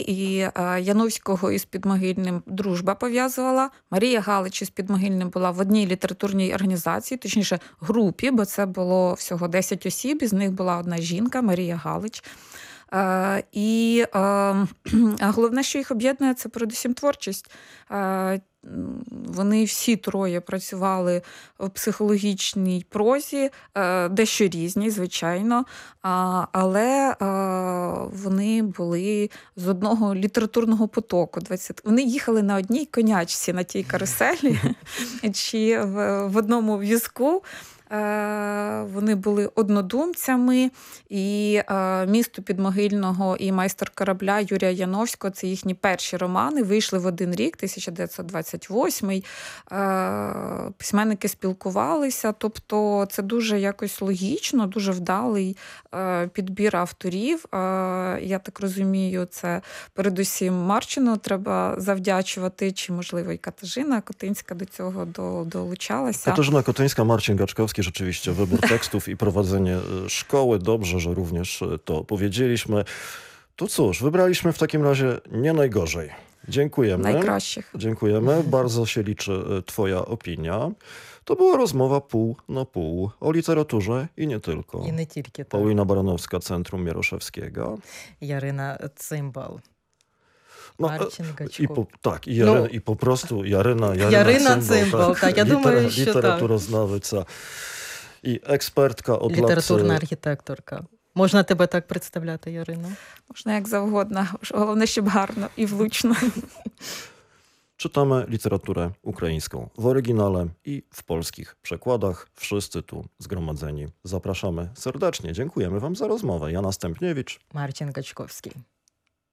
і Яновського із Підмогильним дружба пов'язувала. Марія Галич із Підмогильним була в одній літературній організації, точніше групі, бо це було всього 10 осіб, із них була одна жінка, Марія Галич. І головне, що їх об'єднує, це передусім творчість. Вони всі троє працювали в психологічній прозі, дещо різні, звичайно, але вони були з одного літературного потоку. Вони їхали на одній конячці на тій каруселі чи в одному візку. Вони були однодумцями, і «Місто Підмогильного» і «Майстер корабля» Юрія Яновського – це їхні перші романи, вийшли в один рік, 1928. Письменники спілкувалися, тобто це дуже якось логічно, дуже вдалий підбір авторів. Я так розумію, це передусім Марчину треба завдячувати, чи, можливо, і Катажина Котинська до цього долучалася. Katarzyna Kotyńska, Marcin Gaczkowski, rzeczywiście wybór tekstów i prowadzenie szkoły. Dobrze, że również to powiedzieliśmy. To cóż, wybraliśmy w takim razie nie najgorzej. Dziękujemy. Najkraszych. Dziękujemy. Bardzo się liczy twoja opinia. To była rozmowa pół na pół o literaturze i nie tylko. І не тільки так. Paulina Baranowska, Centrum Mieroszewskiego. Ярина Цимбал. No, Marcin Gaczkowski. i po prostu Jaryna Ярина Цимбал, так, я думаю, що так. Літературознавиця і експертка от Літературна архітекторка. Можна тебе так представляти, Ярино? Можна як завгодно, головне, щоб гарно і влучно. Czytamy literaturę ukraińską w oryginale i w polskich przekładach. Wszyscy tu zgromadzeni zapraszamy serdecznie. Dziękujemy wam za rozmowę. Jana Stępniewicz. Марчин Гачковський.